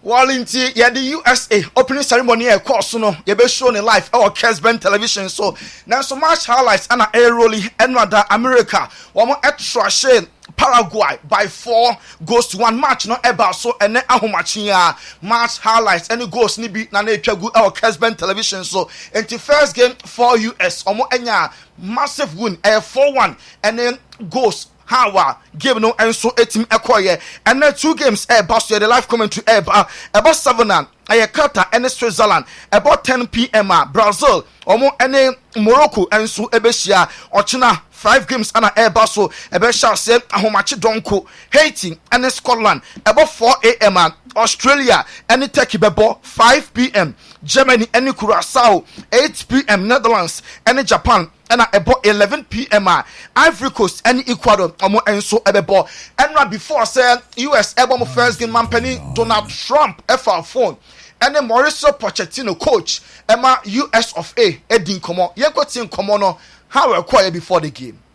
Wallinti, yeah, the USA opening ceremony at course, no, you be shown in live our Kesben television. So now so much highlights and air rolling and rather America. One more extra shade. Paraguay by 4 goes to 1 match no eba so ene ahomachiya match highlights any goals ni bi na etwagu our Kesben television. So into first game for US omo enya massive win 4-1 and then goes Hawa game no enso etim ekoye and then 2 games eba so the live commentary eba 7 Qatar and Switzerland about 10 p.m. Brazil omo ene Morocco enso ebeshia ochina 5 games and eba so ebesha say ahomachi donko Haiti and Scotland about 4 a.m. Australia and Turkey bebo 5 p.m. Germany and Curaçao 8 p.m. Netherlands and Japan and about 11 p.m. Ivory Coast and Ecuador enso ebebo and right before say US ebo first game mampeni Donald Trump FR phone and then Mauricio Pochettino coach Emma US of A Edin Komo Yekotin Komono how were quiet before the game.